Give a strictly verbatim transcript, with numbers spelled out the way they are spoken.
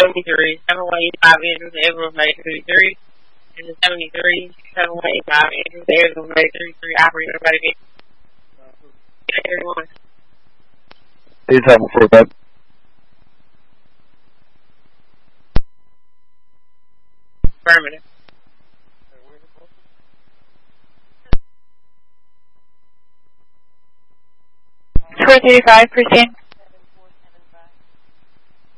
seventy-three, seven one eight five enters the Edwards Bay thirty-three. And the seventy-three, seven one eight five enters the Edwards Bay thirty-three. Operator, everybody get everyone. Eight seven four five. Affirmative. Score thirty-five percent